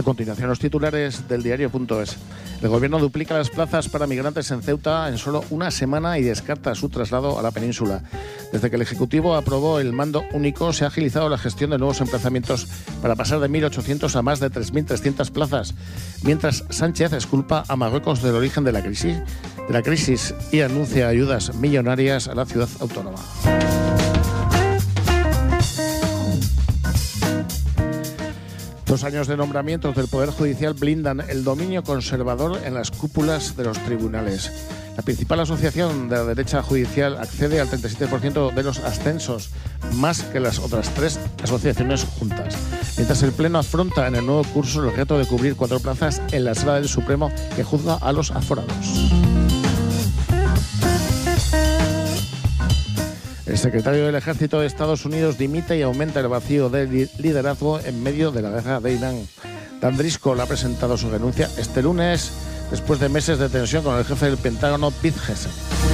continuación, los titulares del diario.es. El gobierno duplica las plazas para migrantes en Ceuta en solo una semana y descarta su traslado a la península. Desde que el Ejecutivo aprobó el mando único, se ha agilizado la gestión de nuevos emplazamientos para pasar de 1.800 a más de 3.300 plazas, mientras Sánchez exculpa a Marruecos del origen de la crisis y anuncia ayudas millonarias a la ciudad autónoma. 2 años de nombramientos del Poder Judicial blindan el dominio conservador en las cúpulas de los tribunales. La principal asociación de la derecha judicial accede al 37% de los ascensos, más que las otras 3 asociaciones juntas. Mientras el Pleno afronta en el nuevo curso el reto de cubrir 4 plazas en la Sala del Supremo que juzga a los aforados. El secretario del Ejército de Estados Unidos dimite y aumenta el vacío de liderazgo en medio de la guerra de Irán. Dan Driscoll ha presentado su renuncia este lunes, después de meses de tensión con el jefe del Pentágono, Pete Hegseth.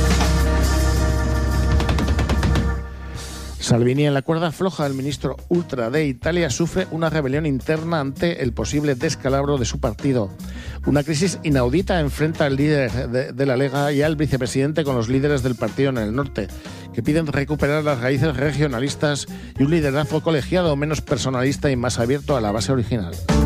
Salvini en la cuerda floja. El ministro ultra de Italia sufre una rebelión interna ante el posible descalabro de su partido. Una crisis inaudita enfrenta al líder de la Lega y al vicepresidente con los líderes del partido en el norte, que piden recuperar las raíces regionalistas y un liderazgo colegiado menos personalista y más abierto a la base original.